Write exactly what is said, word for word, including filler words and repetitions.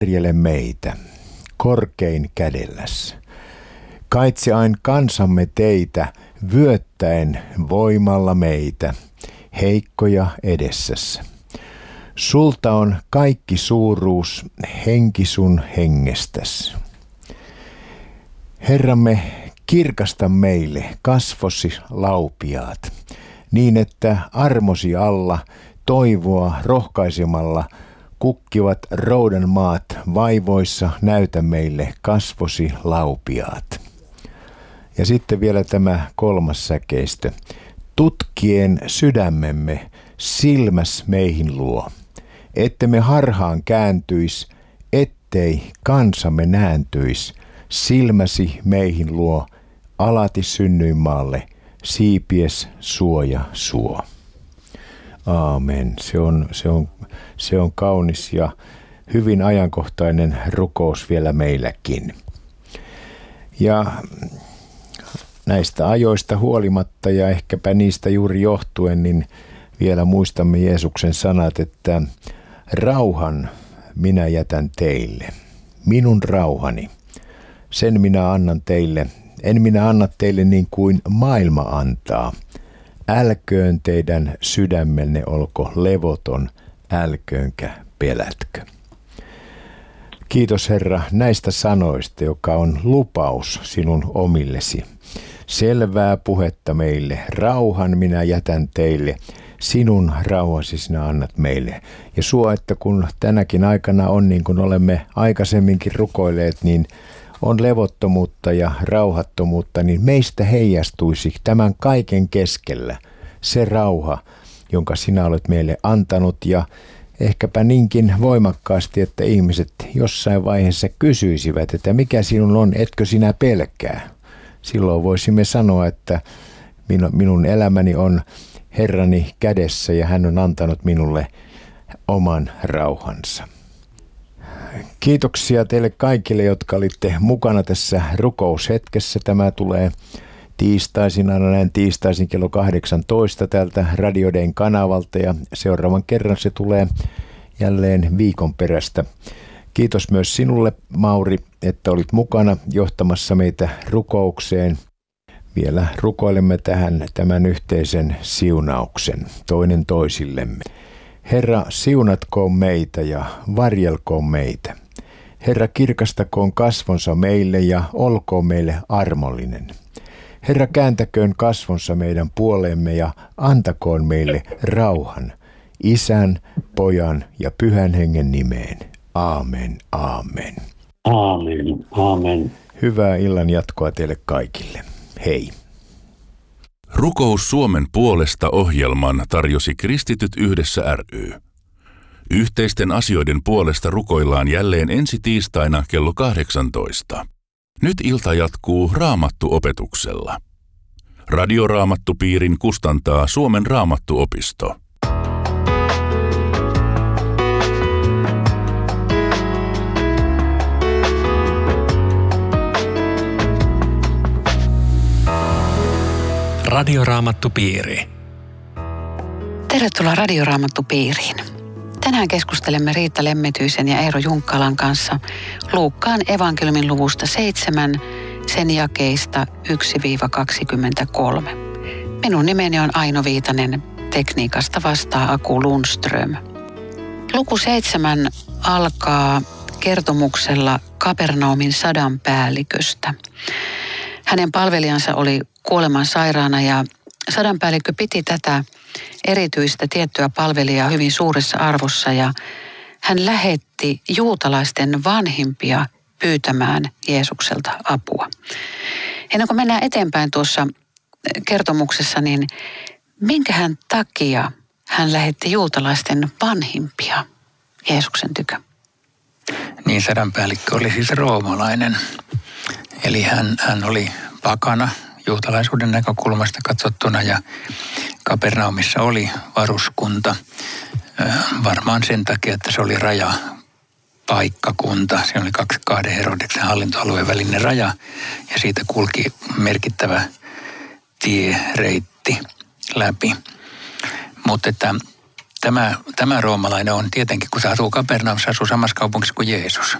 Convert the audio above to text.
Varjele meitä, korkein kädelläs. Kaitse ain kansamme teitä, vyöttäen voimalla meitä, heikkoja edessässä. Sulta on kaikki suuruus, henki sun hengestäs. Herramme, kirkasta meille kasvosi laupiaat, niin että armosi alla toivoa rohkaisemalla kukkivat roudan maat vaivoissa näytä meille kasvosi laupiaat. Ja sitten vielä tämä kolmas säkeistö. Tutkien sydämemme silmäs meihin luo, ettemme harhaan kääntyis, ettei kansamme nääntyis, silmäsi meihin luo, alati synnyinmaalle, siipies suoja suo. Aamen. Se on, se on, se on kaunis ja hyvin ajankohtainen rukous vielä meilläkin. Ja näistä ajoista huolimatta ja ehkäpä niistä juuri johtuen, niin vielä muistamme Jeesuksen sanat, että rauhan minä jätän teille, minun rauhani, sen minä annan teille, en minä anna teille niin kuin maailma antaa. Älköön teidän sydämenne olko levoton, älköönkä pelätkö. Kiitos Herra näistä sanoista, joka on lupaus sinun omillesi. Selvää puhetta meille, rauhan minä jätän teille, sinun rauhasi sinä annat meille. Ja suo, että kun tänäkin aikana on niin kuin olemme aikaisemminkin rukoilleet, niin on levottomuutta ja rauhattomuutta, niin meistä heijastuisi tämän kaiken keskellä se rauha, jonka sinä olet meille antanut ja ehkäpä niinkin voimakkaasti, että ihmiset jossain vaiheessa kysyisivät, että mikä sinun on, etkö sinä pelkää. Silloin voisimme sanoa, että minun elämäni on Herrani kädessä ja hän on antanut minulle oman rauhansa. Kiitoksia teille kaikille, jotka olitte mukana tässä rukoushetkessä. Tämä tulee tiistaisin, aina näin tiistaisin kello kahdeksantoista täältä Radio Dayn kanavalta ja seuraavan kerran se tulee jälleen viikon perästä. Kiitos myös sinulle, Mauri, että olit mukana johtamassa meitä rukoukseen. Vielä rukoilemme tähän tämän yhteisen siunauksen toinen toisillemme. Herra, siunatkoon meitä ja varjelkoon meitä. Herra, kirkastakoon kasvonsa meille ja olkoon meille armollinen. Herra, kääntäköön kasvonsa meidän puoleemme ja antakoon meille rauhan. Isän, Pojan ja Pyhän Hengen nimeen. Aamen, aamen. Aamen, aamen. Hyvää illan jatkoa teille kaikille. Hei. Rukous Suomen puolesta -ohjelman tarjosi Kristityt yhdessä ry. Yhteisten asioiden puolesta rukoillaan jälleen ensi tiistaina kello kahdeksantoista. Nyt ilta jatkuu Raamattu-opetuksella. Radioraamattupiirin kustantaa Suomen Raamattuopisto. Radioraamattupiiri. Tervetuloa Radioraamattupiiriin. Tänään keskustelemme Riitta Lemmetyisen ja Eero Junkkalan kanssa Luukkaan evankeliumin luvusta seitsemän, sen jakeista yksi kaksikymmentäkolme. Minun nimeni on Aino Viitanen, tekniikasta vastaa Aku Lundström. Luku seitsemän alkaa kertomuksella Kapernaumin sadan päälliköstä. Hänen palvelijansa oli kuoleman sairaana ja sadanpäällikkö piti tätä erityistä tiettyä palvelijaa hyvin suuressa arvossa ja hän lähetti juutalaisten vanhimpia pyytämään Jeesukselta apua. Ennen kuin mennään eteenpäin tuossa kertomuksessa, niin minkähän takia hän lähetti juutalaisten vanhimpia Jeesuksen tykö? Niin, sadanpäällikkö oli siis roomalainen. Eli hän, hän oli pakana juutalaisuuden näkökulmasta katsottuna ja Kapernaumissa oli varuskunta. Varmaan sen takia, että se oli rajapaikkakunta. Se oli kaksi kahden Herodeksen hallintoalueen välinen raja ja siitä kulki merkittävä tiereitti läpi. Mutta että tämä, tämä roomalainen on tietenkin, kun se asuu Kapernaumissa, asuu samassa kaupungissa kuin Jeesus.